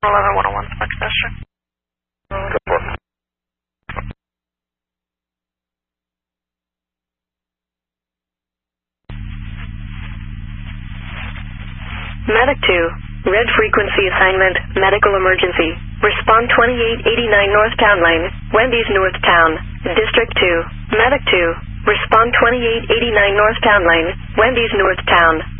111's much faster. Go for it. Medic 2, red frequency assignment, medical emergency. Respond 2889 North Town Lane, Wendy's North Town, District 2. Medic 2, respond 2889 North Town Lane, Wendy's North Town.